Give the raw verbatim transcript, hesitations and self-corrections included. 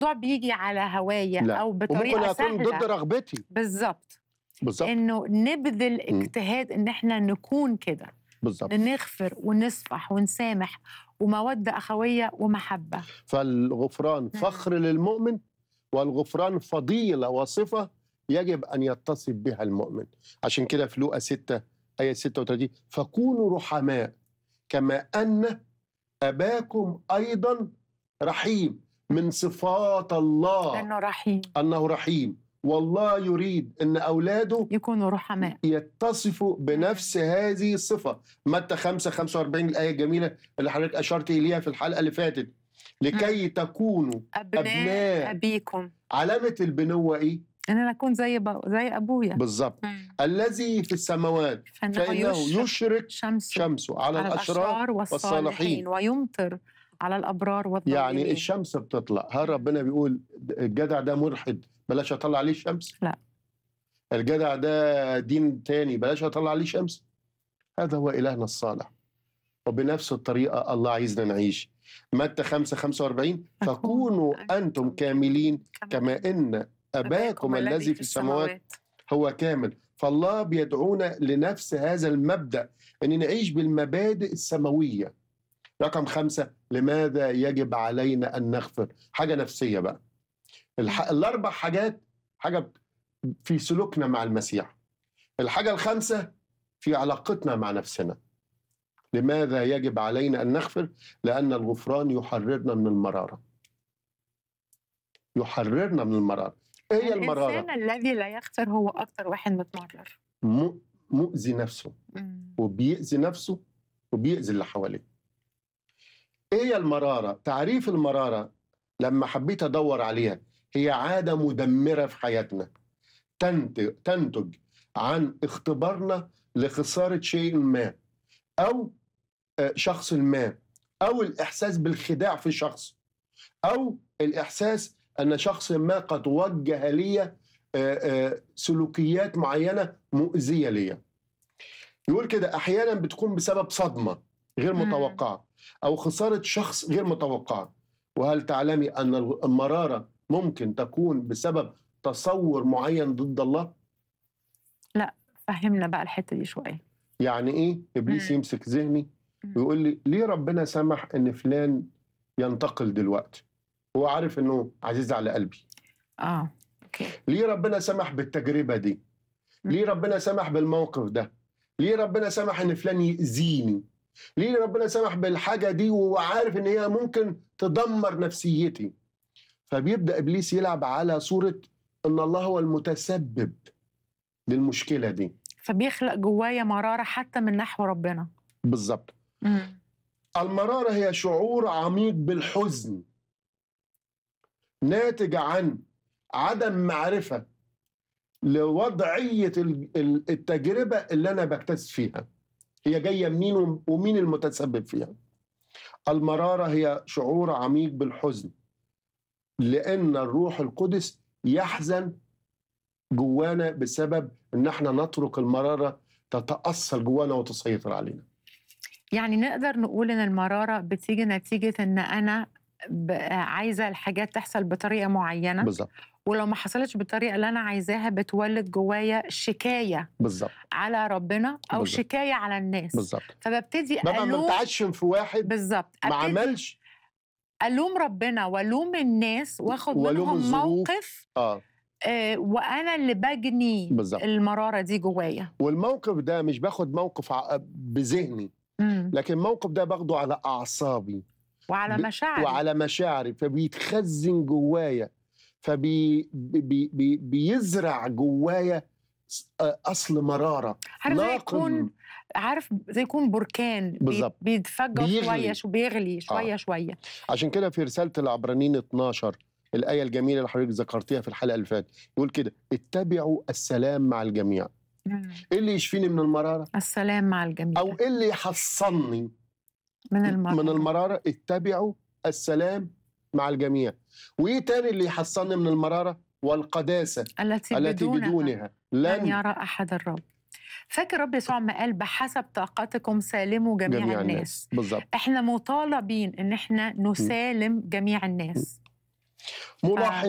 الموضوع بيجي على هواية لا، أو وممكن بطريقة أكون ضد سهلة. رغبتي. بالظبط. بالظبط. إنه نبذل مم. اجتهاد إن إحنا نكون كده، بالظبط. نغفر ونصفح ونسامح ومودة أخوية ومحبة. فالغفران مم. فخر للمؤمن، والغفران فضيلة وصفة يجب أن يتصف بها المؤمن. عشان كده في لوقا ستة آية ستة وثلاثين فكونوا رحماء كما أن أباكم أيضا رحيم. من صفات الله لأنه رحيم أنه رحيم، والله يريد أن أولاده يكونوا رحماء. يتصفوا بنفس هذه الصفة. متى خمسة خمسة وأربعين الآية الجميلة اللي حضرتك أشرت إليها في الحلقة اللي فاتت، لكي تكونوا أبناء, أبناء أبيكم. علامة البنوة إيه؟ إن أنا أكون زي ب... زي أبويا بالظبط. الذي في السماوات فإنه, فإنه يشرق يشرق شمسه, شمسه على, على الأشرار الأشرار والصالحين. والصالحين ويمطر على الأبرار والظالمين. يعني الشمس بتطلع، هل ربنا بيقول الجدع ده ملحد بلاش أطلع عليه الشمس؟ لا. الجدع ده دين تاني بلاش أطلع عليه شمس؟ هذا هو إلهنا الصالح، وبنفس الطريقة الله عايزنا نعيش. متى خمسة خمسة وأربعين فكونوا أنتم كاملين كما إن أباكم الذي في السماوات هو كامل. فالله بيدعونا لنفس هذا المبدأ، أن نعيش بالمبادئ السماوية. رقم خمسة، لماذا يجب علينا أن نغفر؟ حاجة نفسية بقى. الح... الأربع حاجات حاجة في سلوكنا مع المسيح. الحاجة الخامسة في علاقتنا مع نفسنا. لماذا يجب علينا أن نغفر؟ لأن الغفران يحررنا من المرارة. يحررنا من المرارة. إيه هي المرارة؟ الإنسان الذي لا يغفر هو أكتر واحد متمرر، م... مؤذي نفسه مم. وبيأذي نفسه وبيأذي اللي حواليه. إيه هي المرارة؟ تعريف المرارة لما حبيت أدور عليها، هي عادة مدمرة في حياتنا تنتج, تنتج عن اختبارنا لخسارة شيء ما أو شخص ما، أو الإحساس بالخداع في شخص، أو الإحساس أن شخص ما قد وجه لي سلوكيات معينة مؤذية لي. يقول كده أحيانا بتكون بسبب صدمة غير متوقعة أو خسارة شخص غير متوقع. وهل تعلمي أن المرارة ممكن تكون بسبب تصور معين ضد الله؟ لا، فهمنا بقى الحتة دي شوية. يعني إيه إبليس مم. يمسك ذهني ويقول لي ليه ربنا سمح أن فلان ينتقل دلوقتي؟ هو عارف أنه عزيز على قلبي. آه. أوكي. ليه ربنا سمح بالتجربة دي؟ ليه ربنا سمح بالموقف ده؟ ليه ربنا سمح أن فلان يأذيني؟ ليه ربنا سمح بالحاجة دي وهو عارف أن هي ممكن تدمر نفسيتي؟ فبيبدأ إبليس يلعب على صورة أن الله هو المتسبب للمشكلة دي، فبيخلق جوايا مرارة حتى من نحو ربنا. بالظبط. مم. المرارة هي شعور عميق بالحزن ناتج عن عدم معرفة لوضعية التجربة اللي أنا بكتسب فيها، هي جاية منين ومين المتسبب فيها. المرارة هي شعور عميق بالحزن لأن الروح القدس يحزن جوانا بسبب أن احنا نترك المرارة تتأصل جوانا وتسيطر علينا. يعني نقدر نقول أن المرارة بتيجي نتيجة أن أنا عايزة الحاجات تحصل بطريقة معينة، بالظبط، ولو ما حصلتش بالطريقة اللي أنا عايزاها بتولد جوايا شكاية بالظبط على ربنا أو بالزبط. شكاية على الناس، بالظبط. فببتدي ببقى ألوم متعشم في واحد بالظبط ما عملش، ألوم ربنا والوم الناس واخد منهم موقف آه. آه وأنا اللي بجني بالزبط. المرارة دي جوايا. والموقف ده مش باخد موقف بذهني، مم. لكن الموقف ده باخده على أعصابي وعلى مشاعري وعلى مشاعري فبيتخزن جوايا، فبي بي بي بيزرع جوايا أصل مرارة. عارف زي يكون عارف زي يكون بركان بالظبط بيتفجر شوية شو بيغلي شوية آه. شوية. عشان كده في رسالة العبرانيين اتناشر الآية الجميلة اللي حضرتك ذكرتيها في الحلقة اللي فاتت يقول كده اتبعوا السلام مع الجميع. مم. إيه اللي يشفيني من المرارة؟ السلام مع الجميع. أو إيه اللي يحصني من المرارة؟ من المرارة اتبعوا السلام مع الجميع. وإيه تاني اللي يحصني من المرارة؟ والقداسة التي, التي بدونها, بدونها لن يرى أحد الرب. فاكر رب يسوع ما قال بحسب طاقتكم سالموا جميع, جميع الناس. بالظبط. احنا مطالبين ان احنا نسالم م. جميع الناس. ف ملاحظ